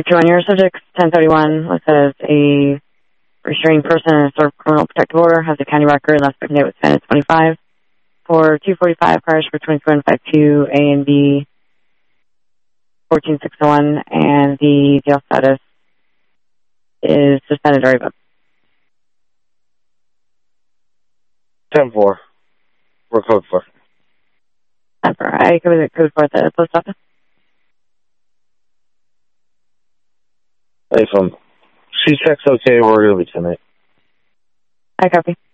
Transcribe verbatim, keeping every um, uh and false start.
two on your subjects, ten thirty-one, listed as a restraining person in a sort of criminal protective order, has a county record, last date was ten twenty-five. For two forty-five, cars for twenty-seven fifty-two, A and B, fourteen six oh one, and the jail status is suspended or revoked. ten four. We're code four. ten four. I covered the code for at the post office. If um, she checks okay, we're going to be tonight. I copy.